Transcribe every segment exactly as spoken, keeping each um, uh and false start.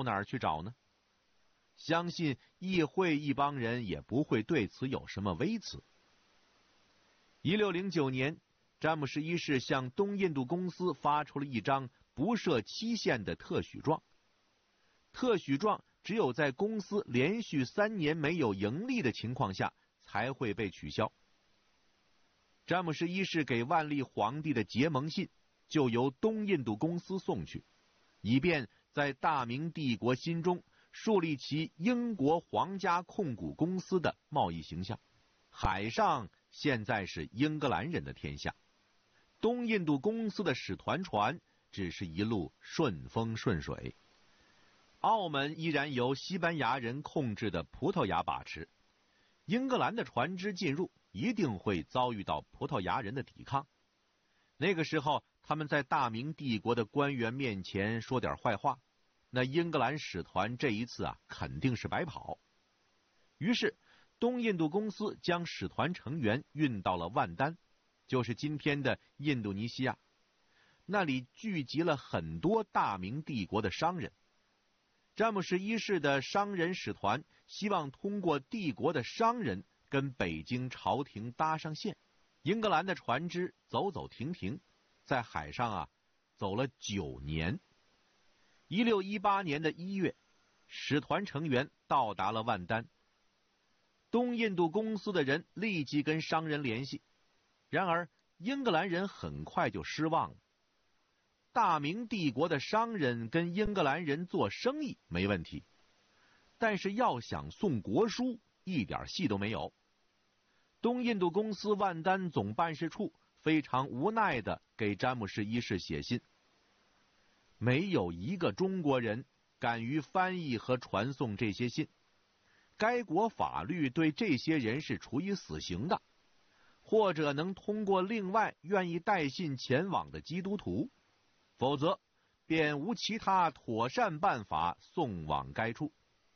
到哪儿去找呢？相信议会一帮人也不会对此有什么微词。一六零九年，詹姆士一世向东印度公司发出了一张不设期限的特许状。特许状只有在公司连续三年没有盈利的情况下才会被取消。詹姆士一世给万历皇帝的结盟信就由东印度公司送去，以便在大明帝国心中树立其英国皇家控股公司的贸易形象。海上现在是英格兰人的天下，东印度公司的使团船只是一路顺风顺水。澳门依然由西班牙人控制的葡萄牙把持，英格兰的船只进入一定会遭遇到葡萄牙人的抵抗。那个时候他们在大明帝国的官员面前说点坏话，那英格兰使团这一次啊肯定是白跑。于是东印度公司将使团成员运到了万丹，就是今天的印度尼西亚，那里聚集了很多大明帝国的商人。詹姆士一世的商人使团希望通过帝国的商人跟北京朝廷搭上线。英格兰的船只走走停停，在海上啊走了九年。一六一八年的一月，使团成员到达了万丹。东印度公司的人立即跟商人联系，然而英格兰人很快就失望了。大明帝国的商人跟英格兰人做生意没问题，但是要想送国书一点戏都没有。东印度公司万丹总办事处非常无奈地给詹姆士一世写信，没有一个中国人敢于翻译和传送这些信，该国法律对这些人是处以死刑的，或者能通过另外愿意带信前往的基督徒，否则便无其他妥善办法送往该处。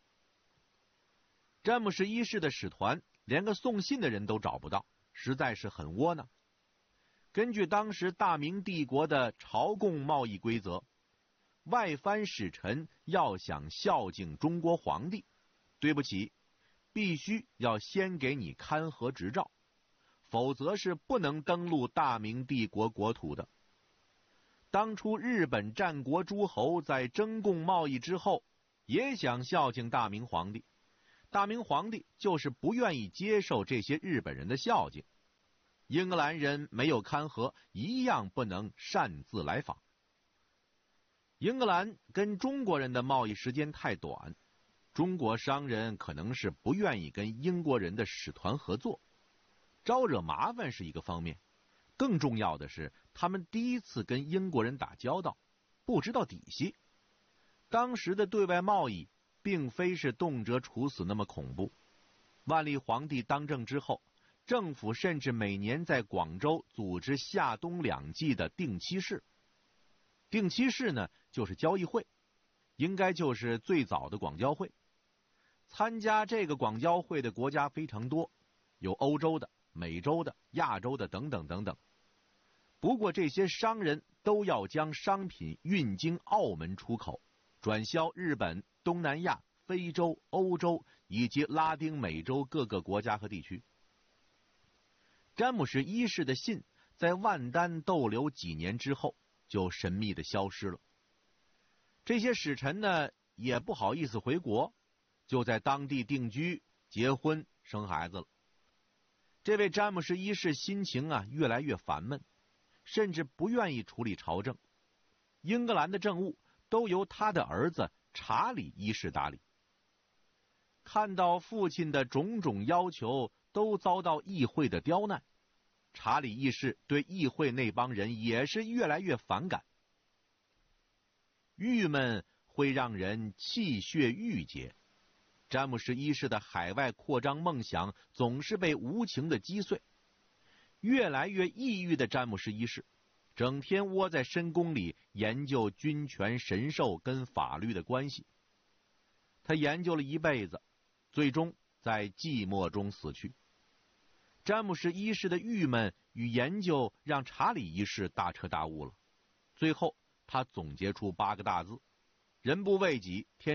詹姆士一世的使团连个送信的人都找不到，实在是很窝囊。根据当时大明帝国的朝贡贸易规则，外藩使臣要想孝敬中国皇帝，对不起，必须要先给你勘核执照，否则是不能登陆大明帝国国土的。当初日本战国诸侯在征贡贸易之后，也想孝敬大明皇帝，大明皇帝就是不愿意接受这些日本人的孝敬。英格兰人没有勘核，一样不能擅自来访。英格兰跟中国人的贸易时间太短，中国商人可能是不愿意跟英国人的使团合作，招惹麻烦是一个方面，更重要的是他们第一次跟英国人打交道，不知道底细。当时的对外贸易并非是动辄处死那么恐怖。万历皇帝当政之后，政府甚至每年在广州组织夏冬两季的定期市。定期市呢，就是交易会，应该就是最早的广交会。参加这个广交会的国家非常多，有欧洲的、美洲的、亚洲的等等等等。不过这些商人都要将商品运经澳门出口，转销日本、东南亚、非洲、欧洲以及拉丁美洲各个国家和地区。詹姆士一世的信在万丹逗留几年之后就神秘地消失了。这些使臣呢也不好意思回国，就在当地定居、结婚、生孩子了。这位詹姆士一世心情啊越来越烦闷，甚至不愿意处理朝政。英格兰的政务都由他的儿子查理一世打理。看到父亲的种种要求都遭到议会的刁难，查理一世对议会那帮人也是越来越反感。郁闷会让人气血郁结，詹姆士一世的海外扩张梦想总是被无情的击碎。越来越抑郁的詹姆士一世整天窝在深宫里研究君权神授跟法律的关系。他研究了一辈子，最终在寂寞中死去。詹姆士一世的郁闷与研究让查理一世大彻大悟了。最后他总结出八个大字：人不为己，天